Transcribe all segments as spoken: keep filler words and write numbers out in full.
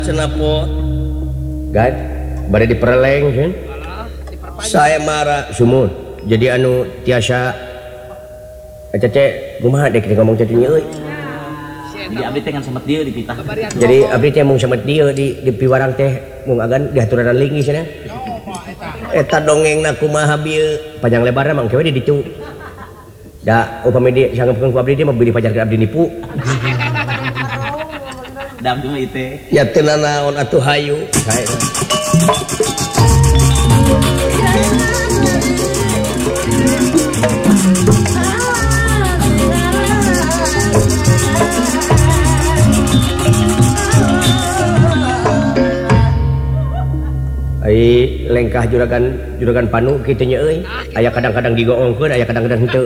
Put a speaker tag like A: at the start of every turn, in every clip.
A: Senapo gad bade dipereleng kan saya marah sumur jadi anu tiasa cece kumaha dek ngomong cacing euy
B: jadi abdi teh ngan samet dieu dipitah
A: jadi abdi teh mung samet dieu di di piwarang teh mung agan diaturan linggih cenah eta dongengna kumaha bieu panjang lebarna mah kewe di dicu da upami di sanggeupkeun ku abdi dia mah beuri pajarkeun abdi nipu
B: dam cuma itu
A: ya teu naon atuh hayu sae ai lengkah juragan juragan panu kitu nya euy aya kadang-kadang digoongkeun aya kadang-kadang henteu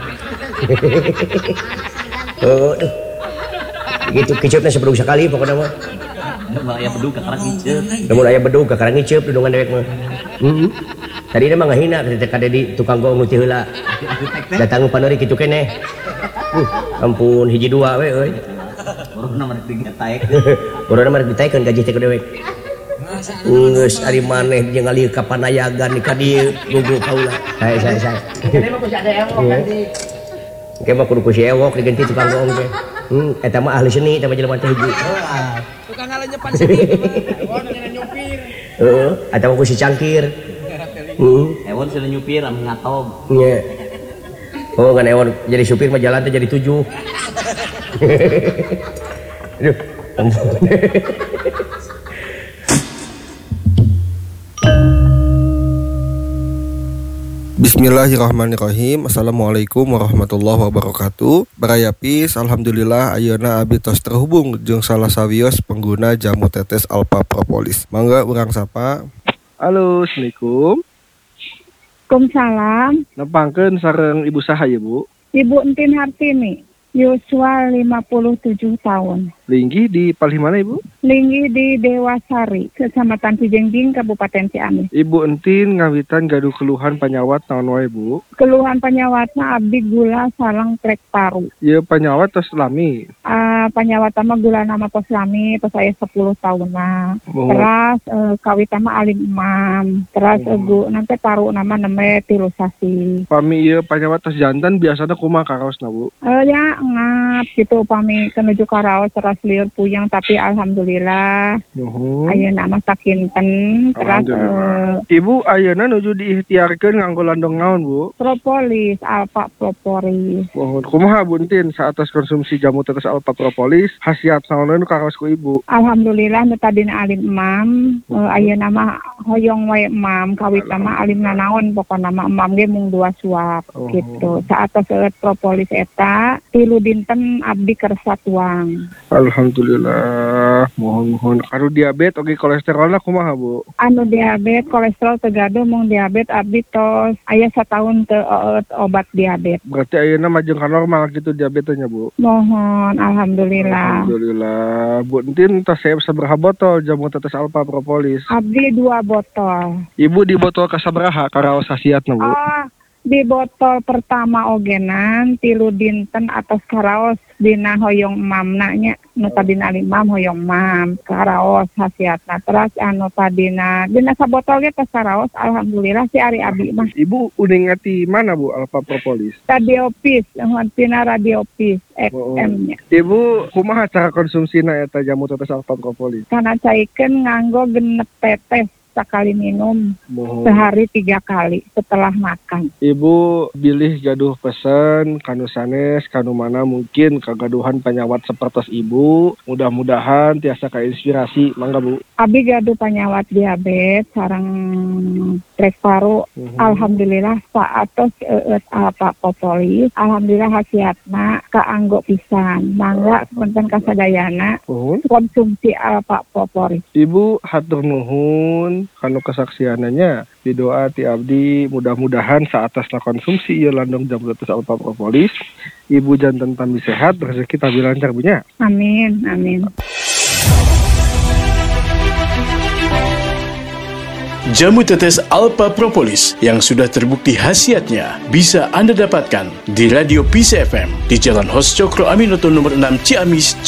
A: heuh gitu kicupnya sebelum sekali pokoknya mah
B: lamun aya bedug ka karang ngiceup
A: lamun aya bedug ka karang ngiceup dudungan dewek mah heeh tadi mah ngahina ketika kade di tukang gong nu teu heula datang paneuri kitu keneh uh, ampun hiji dua we euy
B: urang mah rek ditaek
A: urang mah rek ditaekeun gaji teh ku dewek geus ari maneh jeung ngalih ka panayagan ka dieu gugu kaula sae sae sae kene mah kudu ada ewok ganti kene mah kudu kusi ewok diganti tukang gong teh hmm eta mah ahli seni eta mah jelema teh hiji
C: tukang ngalenyepan seni oh nanya nyupir
A: heeh eta mah kusi cangkir heeh
B: ewon sudah nyupir am ngatog
A: nya oh kan ewon jadi supir mah jalan teh jadi tujuh aduh
D: Bismillahirrahmanirrahim. Assalamualaikum warahmatullahi wabarakatuh. Barayapis, alhamdulillah ayeuna abdi tos terhubung jeung salah sawios pengguna jamu tetes Alpha Propolis. Mangga urang sapa.
E: Halo, assalamualaikum.
C: Waalaikumsalam.
E: Nepangkeun sareng ibu saha ya, Bu?
C: Ibu Entin Hartini, yuswa lima puluh tujuh tahun.
E: Linggih di palih mana, Ibu?
C: Linggih di Dewasari, Kecamatan Cijengjing, Kabupaten Ciamis.
E: Ibu Entin ngawitan gaduh keluhan panyawat naon wae, Bu?
C: Keluhan penyawatna abdi gula sareng trek paru.
E: Ieu panyawat tos lami.
C: Uh, penyawat mah gula nama pos lami, pos saya sepuluh tahun nah.
E: Oh.
C: Terus uh, kawit mah alim imam. Terus
E: Oh.
C: egu nanti paru nama neme tilusasi.
E: Pami ieu panyawat tos jantan biasana kumaha karaosna, Bu?
C: Uh, ya ngap gitu pami kenuju karaos teras liur puyeng tapi alhamdulillah
E: Nuhun.
C: ayeuna mah sakinten terus uh,
E: Ibu ayeuna nuju diikhtiarkeun nganggo landong naon, Bu?
C: propolis alfa propolis.
E: Mohon kumaha Bu Entin saatas konsumsi jamu tetes Alpha Propolis khasiat naon nu karaos ku Ibu?
C: Alhamdulillah nu tadina alim imam uh, ayeuna mah hoyong wae imam kawit mah alim nanaon pokona mah imam ge mung dua suap
E: Oh.
C: gitu. Saatos eueuh propolis eta tilu dinten abdi kersa tuang.
E: Alhamdulillah. Mohon-mohon karo diabetes oge kolesterolna kumaha, Bu?
C: Anu diabetes kolesterol tegaduh mung diabetes abdi tos aya satahun teu eueuh obat diabetes.
E: Berarti ayeuna mah jeung ka normal gitu diabetesnya, Bu.
C: Mohon alhamdulillah.
E: Alhamdulillah. Bu Entin tos saya sabaraha botol jamu tetes Alpha Propolis?
C: Abdi dua botol.
E: Ibu di botol kasabaraha karaos khasiatna, Bu?
C: Oh, di botol pertama ogenan tilu dinten atas karaos dina hoyong mamna nya nu tadina limam hoyong mam karaos khasiatna terus anu tadina dina sabotol ge tos karaos alhamdulillah si ari abi mah
E: Ibu uning ngati mana, Bu, Alpha Propolis?
C: radiopis tina radiopis
E: Oh.
C: F M nya
E: Ibu kumaha cara konsumsina eta jamu tetes Alpha Propolis?
C: kana caikeun nganggo genep tetes sakali minum
E: Mohon.
C: sehari tiga kali setelah makan.
E: Ibu bilih gaduh pesen kanu sanes kanu mana mungkin kagaduhan penyawat sepertos Ibu. Mudah-mudahan tiasa kainspirasi. Mangga, Bu.
C: Abi gaduh penyawat diabetes sareng trek paru.
E: Mhm.
C: Alhamdulillah saatos eueuh Alpha Propolis. Alhamdulillah khasiatna kaanggo pisan. Mangga punten kasadayana
E: Nuhun.
C: konsumsi Alpha Propolis.
E: Ibu hatur nuhun kanu kesaksiananya di doa ti abdi mudah-mudahan saatasna konsumsi ieu landong jamu tetes Alpha Propolis Ibu jantan tambi sehat rezeki tambi lancar punya.
C: Amin, amin.
F: Jamu tetes Alpha Propolis yang sudah terbukti khasiatnya bisa Anda dapatkan di Radio Peace F M di Jalan Hos Cokro Aminoto nomor enam Ciamis,